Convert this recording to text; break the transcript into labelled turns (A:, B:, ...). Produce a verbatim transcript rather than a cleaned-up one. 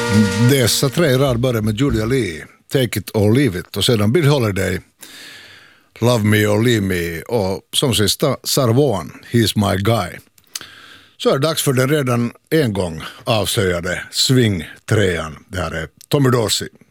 A: Dessa tre rad börjar med Julia Lee, Take It or Leave It, och sedan Bill Holiday, Love Me or Leave Me, och som sista Sarah Vaughan, He's My Guy. Så är det dags för den redan en gång avslöjade swing-trean. Det här är Tommy Dorsey.